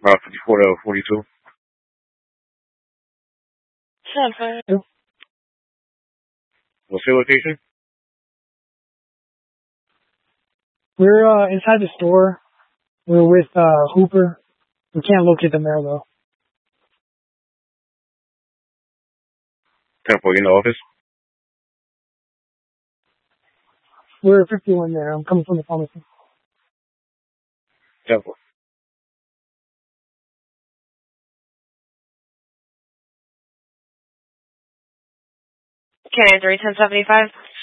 Route 54 to 42. What's your location? We're inside the store. We're with Hooper. We can't locate the mail though. Temple, you in the office? We're at 51 there. I'm coming from the pharmacy. Temple. Can I answer 1075?